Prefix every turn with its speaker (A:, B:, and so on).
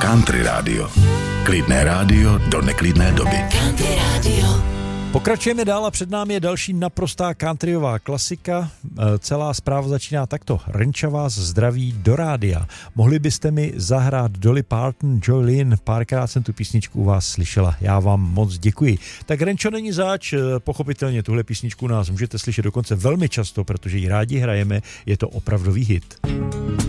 A: Country Radio. Klidné rádio do neklidné doby.
B: Country Radio.
C: Pokračujeme dál a před námi je další naprostá countryová klasika. Celá zpráva začíná takto. Renča vás zdraví do rádia. Mohli byste mi zahrát Dolly Parton, Jolene? Párkrát jsem tu písničku u vás slyšela. Já vám moc děkuji. Tak Renčo, není zač, pochopitelně tuhle písničku nás můžete slyšet dokonce velmi často, protože ji rádi hrajeme. Je to opravdový hit.